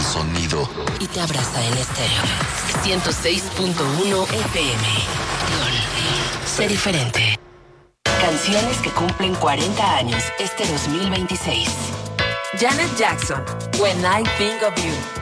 sonido y te abraza en estéreo. 106.1 FM. Sé diferente. Canciones que cumplen 40 años este 2026. Janet Jackson, When I Think of You.